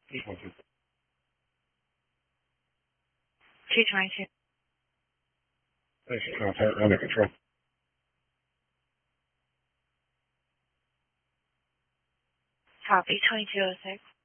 812. 222. Basic contact under control. Copy 2206.